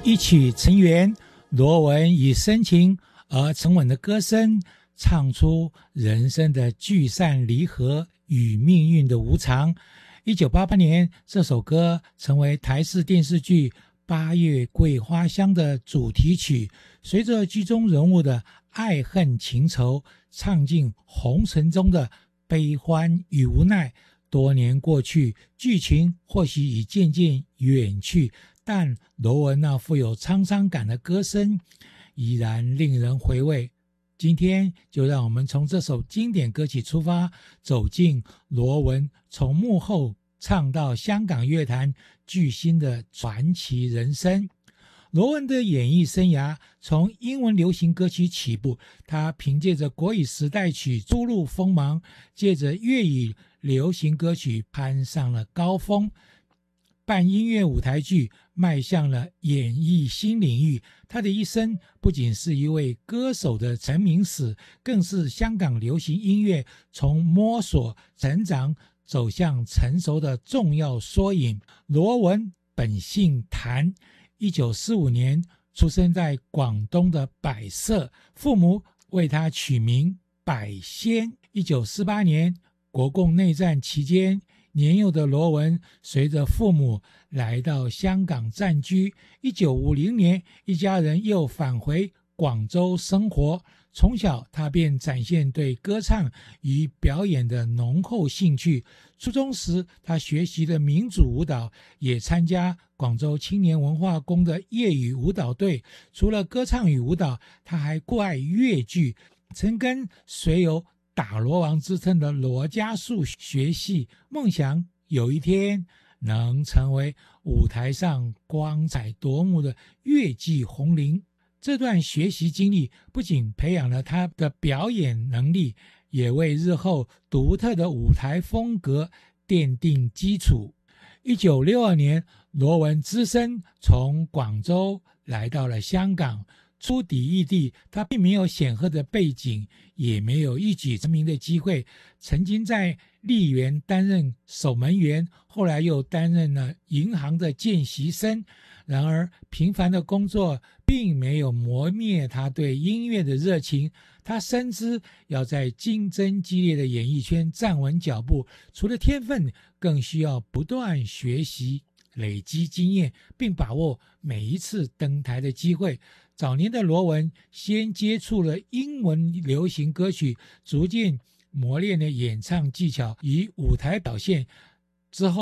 一曲成缘，罗文以深情而沉稳的歌声，唱出人生的聚散离合与命运的无常。1988年，这首歌成为台视电视剧《八月桂花香》的主题曲，随着剧中人物的爱恨情仇，唱进红尘中的悲欢与无奈。多年过去，剧情或许已渐渐远去，但罗文那富有沧桑感的歌声依然令人回味。今天就让我们从这首经典歌曲出发，走进罗文从幕后唱到香港乐坛巨星的传奇人生。罗文的演艺生涯从英文流行歌曲起步，他凭借着国语时代曲初露锋芒，借着粤语流行歌曲攀上了高峰，办音乐舞台剧，迈向了演艺新领域。他的一生不仅是一位歌手的成名史，更是香港流行音乐从摸索成长走向成熟的重要缩影。罗文本姓谭，1945年出生在广东的百色，父母为他取名百仙。1948年国共内战期间，年幼的罗文随着父母来到香港暂居。1950年，一家人又返回广州生活。从小他便展现对歌唱与表演的浓厚兴趣。初中时，他学习的民主舞蹈，也参加广州青年文化宫的业余舞蹈队。除了歌唱与舞蹈，他还酷爱粤剧，曾跟虽有打罗王之称的罗家树学戏，梦想有一天能成为舞台上光彩夺目的粤剧红伶。这段学习经历不仅培养了他的表演能力，也为日后独特的舞台风格奠定基础。1962年，罗文只身从广州来到了香港。初抵异地，他并没有显赫的背景，也没有一举成名的机会。曾经在丽园担任守门员，后来又担任了银行的见习生。然而，平凡的工作并没有磨灭他对音乐的热情。他深知要在竞争激烈的演艺圈站稳脚步，除了天分，更需要不断学习，累积经验，并把握每一次登台的机会。早年的罗文先接触了英文流行歌曲，逐渐磨练了演唱技巧与舞台表现。之后